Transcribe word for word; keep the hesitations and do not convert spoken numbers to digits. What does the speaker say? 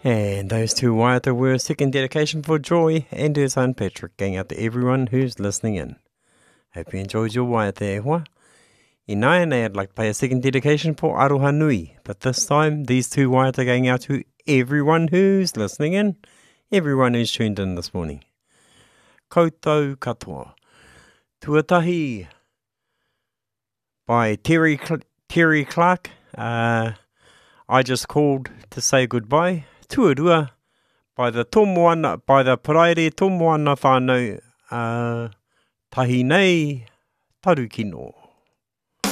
And those two waiata were a second dedication for Joy and her son Patrick, going out to everyone who's listening in. Hope you enjoyed your waiata e hoa. In Naina, I'd like to play a second dedication for Aroha Nui, but this time these two waiata going out to everyone who's listening in, everyone who's tuned in this morning. Koutou katoa. Tuatahi by Terry, Cl- Terry Clark. Uh, I just called to say goodbye. Tuarua by the Tomoana, by the Paraire Tomoana whānau uh, tahi nei tarukino.